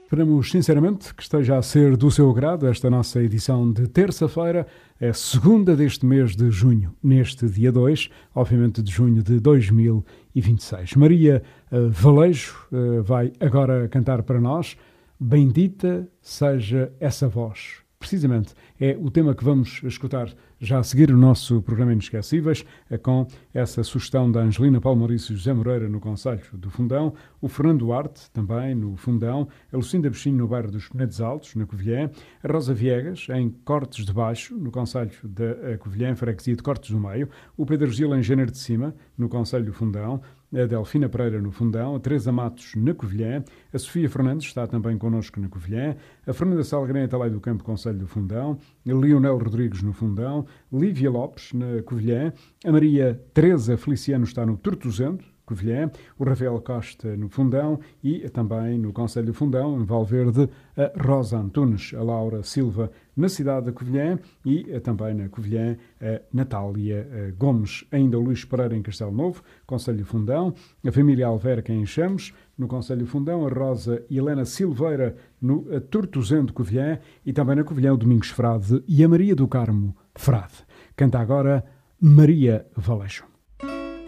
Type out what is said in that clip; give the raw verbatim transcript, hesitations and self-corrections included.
Esperamos sinceramente que esteja a ser do seu agrado esta nossa edição de terça-feira, é a segunda deste mês de junho, neste dia dois, obviamente de junho de dois mil e vinte e seis. Maria uh, Valejo uh, vai agora cantar para nós Bendita seja essa voz. Precisamente, é o tema que vamos escutar já a seguir o nosso programa Inesquecíveis, com essa sugestão da Angelina Paulo Maurício e José Moreira no Conselho do Fundão, o Fernando Duarte também no Fundão, a Lucinda Bichinho no bairro dos Penedos Altos, na Covilhã, a Rosa Viegas em Cortes de Baixo, no Conselho da Covilhã, freguesia de Cortes do Meio, o Pedro Gil em Janeiro de Cima, no Conselho do Fundão, a Delfina Pereira no Fundão, a Teresa Matos na Covilhã, a Sofia Fernandes está também connosco na Covilhã, a Fernanda Salgueira em Atalai do Campo, Conselho do Fundão, a Leonel Rodrigues no Fundão, Lívia Lopes na Covilhã, a Maria Teresa Feliciano está no Tortozendo, Covilhã, o Rafael Costa no Fundão e também no Conselho do Fundão, em Valverde, a Rosa Antunes, a Laura Silva na cidade da Covilhã e também na Covilhã a Natália Gomes, ainda o Luís Pereira em Castelo Novo, Conselho do Fundão, a família Alverca em Enxames, no Conselho do Fundão, a Rosa e Helena Silveira no Tortozendo, Covilhã e também na Covilhã o Domingos Frade e a Maria do Carmo Frade. Canta agora Maria Valejo.